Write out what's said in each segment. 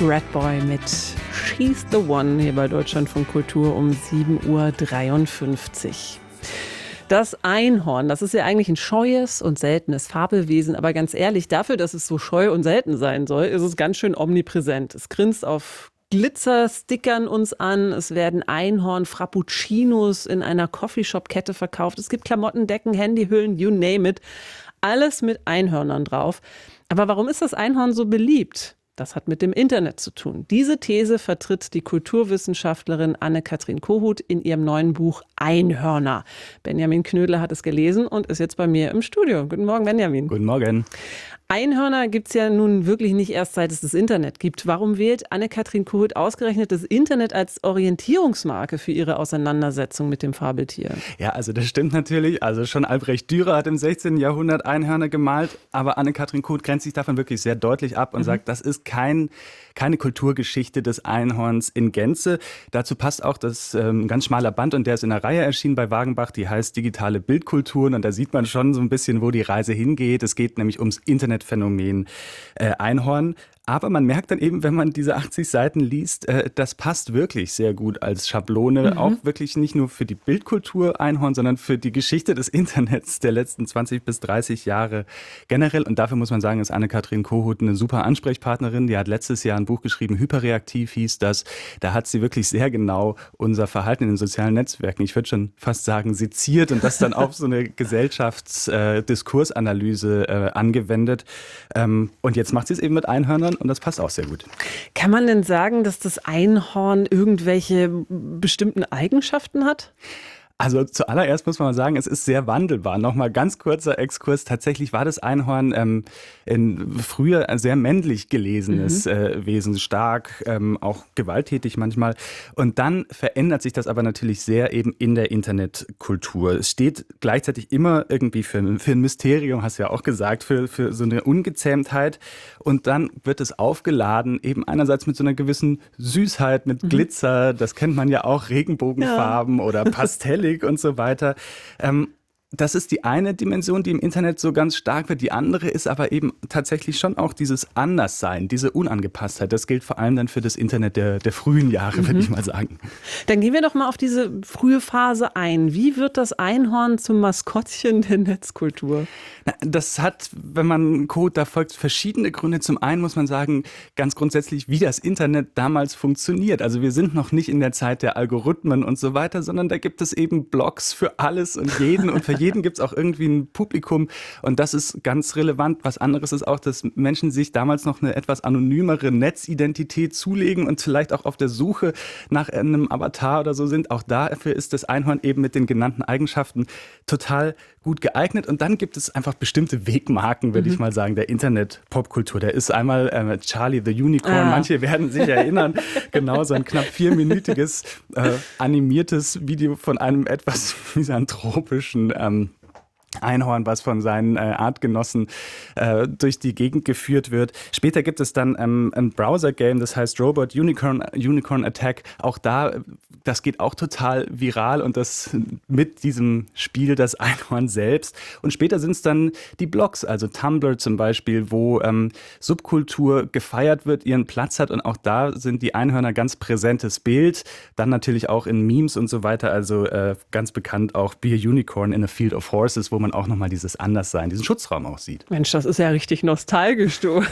Ratboy mit She's the One hier bei Deutschlandfunk Kultur um 7:53 Uhr. Das Einhorn, das ist ja eigentlich ein scheues und seltenes Fabelwesen, aber ganz ehrlich, dafür, dass es so scheu und selten sein soll, ist es ganz schön omnipräsent. Es grinst auf Glitzer-Stickern uns an, es werden Einhorn-Frappuccinos in einer Coffeeshop-Kette verkauft, es gibt Klamottendecken, Handyhüllen, you name it, alles mit Einhörnern drauf. Aber warum ist das Einhorn so beliebt? Das hat mit dem Internet zu tun. Diese These vertritt die Kulturwissenschaftlerin Anne-Kathrin Kohut in ihrem neuen Buch Einhörner. Benjamin Knödler hat es gelesen und ist jetzt bei mir im Studio. Guten Morgen, Benjamin. Guten Morgen. Einhörner gibt es ja nun wirklich nicht erst, seit es das Internet gibt. Warum wählt Anne-Kathrin Kohut ausgerechnet das Internet als Orientierungsmarke für ihre Auseinandersetzung mit dem Fabeltier? Ja, also das stimmt natürlich. Also schon Albrecht Dürer hat im 16. Jahrhundert Einhörner gemalt, aber Anne-Kathrin Kohut grenzt sich davon wirklich sehr deutlich ab und sagt, das ist keine Kulturgeschichte des Einhorns in Gänze. Dazu passt auch das ganz schmaler Band und der ist in einer Reihe erschienen bei Wagenbach, die heißt Digitale Bildkulturen und da sieht man schon so ein bisschen, wo die Reise hingeht. Es geht nämlich ums Internetphänomen Einhorn. Aber man merkt dann eben, wenn man diese 80 Seiten liest, das passt wirklich sehr gut als Schablone. Auch wirklich nicht nur für die Bildkultur Einhorn, sondern für die Geschichte des Internets der letzten 20 bis 30 Jahre generell. Und dafür muss man sagen, ist Anne-Kathrin Kohut eine super Ansprechpartnerin. Die hat letztes Jahr ein Buch geschrieben, Hyperreaktiv hieß das. Da hat sie wirklich sehr genau unser Verhalten in den sozialen Netzwerken, ich würde schon fast sagen, seziert und das dann auf so eine Gesellschaftsdiskursanalyse angewendet. Und jetzt macht sie es eben mit Einhörnern. Und das passt auch sehr gut. Kann man denn sagen, dass das Einhorn irgendwelche bestimmten Eigenschaften hat? Also zuallererst muss man mal sagen, es ist sehr wandelbar. Nochmal ganz kurzer Exkurs. Tatsächlich war das Einhorn früher ein sehr männlich gelesenes Wesen, stark, auch gewalttätig manchmal. Und dann verändert sich das aber natürlich sehr eben in der Internetkultur. Es steht gleichzeitig immer irgendwie für ein Mysterium, hast du ja auch gesagt, für so eine Ungezähmtheit. Und dann wird es aufgeladen, eben einerseits mit so einer gewissen Süßheit, mit Glitzer, das kennt man ja auch, Regenbogenfarben oder Pastellig und so weiter. Das ist die eine Dimension, die im Internet so ganz stark wird. Die andere ist aber eben tatsächlich schon auch dieses Anderssein, diese Unangepasstheit. Das gilt vor allem dann für das Internet der frühen Jahre, würde ich mal sagen. Dann gehen wir doch mal auf diese frühe Phase ein. Wie wird das Einhorn zum Maskottchen der Netzkultur? Das hat, wenn man Kohut da folgt, verschiedene Gründe. Zum einen muss man sagen, ganz grundsätzlich, wie das Internet damals funktioniert. Also wir sind noch nicht in der Zeit der Algorithmen und so weiter, sondern da gibt es eben Blogs für alles und jeden und für jeden gibt es auch irgendwie ein Publikum und das ist ganz relevant. Was anderes ist auch, dass Menschen sich damals noch eine etwas anonymere Netzidentität zulegen und vielleicht auch auf der Suche nach einem Avatar oder so sind. Auch dafür ist das Einhorn eben mit den genannten Eigenschaften total gut geeignet. Und dann gibt es einfach bestimmte Wegmarken, würde ich mal sagen, der Internet-Popkultur. Da ist einmal Charlie the Unicorn. Manche werden sich erinnern, genau so ein knapp 4-minütiges animiertes Video von einem etwas misanthropischen Einhorn, was von seinen Artgenossen durch die Gegend geführt wird. Später gibt es dann ein Browser-Game, das heißt Robot Unicorn Attack. Auch das geht auch total viral und das mit diesem Spiel das Einhorn selbst. Und später sind es dann die Blogs, also Tumblr zum Beispiel, wo Subkultur gefeiert wird, ihren Platz hat und auch da sind die Einhörner ganz präsentes Bild. Dann natürlich auch in Memes und so weiter, also ganz bekannt auch Be a Unicorn in a Field of Horses, wo man auch nochmal dieses Anderssein, diesen Schutzraum auch sieht. Mensch, das ist ja richtig nostalgisch, du.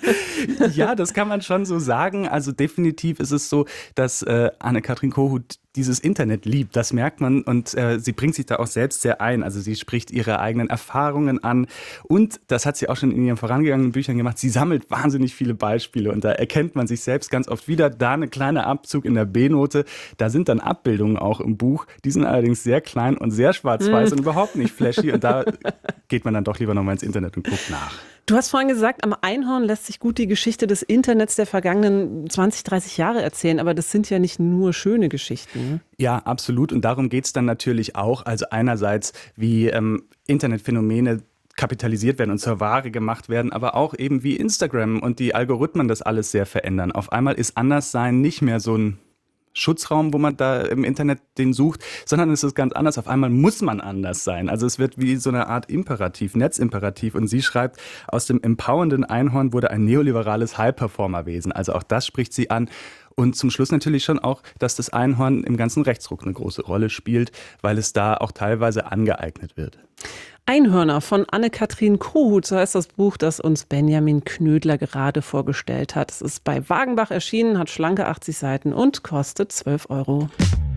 Ja, das kann man schon so sagen. Also definitiv ist es so, dass Anne-Kathrin Kohut dieses Internet liebt. Das merkt man und sie bringt sich da auch selbst sehr ein. Also sie spricht ihre eigenen Erfahrungen an und das hat sie auch schon in ihren vorangegangenen Büchern gemacht. Sie sammelt wahnsinnig viele Beispiele und da erkennt man sich selbst ganz oft wieder. Da eine kleine Abzug in der B-Note. Da sind dann Abbildungen auch im Buch. Die sind allerdings sehr klein und sehr schwarz-weiß und überhaupt nicht flashy und da geht man dann doch lieber nochmal ins Internet und guckt nach. Du hast vorhin gesagt, am Einhorn lässt sich gut die Geschichte des Internets der vergangenen 20, 30 Jahre erzählen, aber das sind ja nicht nur schöne Geschichten. Ne? Ja, absolut. Und darum geht es dann natürlich auch. Also einerseits, wie Internetphänomene kapitalisiert werden und zur Ware gemacht werden, aber auch eben wie Instagram und die Algorithmen das alles sehr verändern. Auf einmal ist Anderssein nicht mehr so ein Schutzraum, wo man da im Internet den sucht, sondern es ist ganz anders. Auf einmal muss man anders sein. Also es wird wie so eine Art Imperativ, Netzimperativ. Und sie schreibt, aus dem empowernden Einhorn wurde ein neoliberales High-Performer-Wesen. Also auch das spricht sie an. Und zum Schluss natürlich schon auch, dass das Einhorn im ganzen Rechtsruck eine große Rolle spielt, weil es da auch teilweise angeeignet wird. Einhörner von Anne-Kathrin Kohut, so heißt das Buch, das uns Benjamin Knödler gerade vorgestellt hat. Es ist bei Wagenbach erschienen, hat schlanke 80 Seiten und kostet 12 Euro.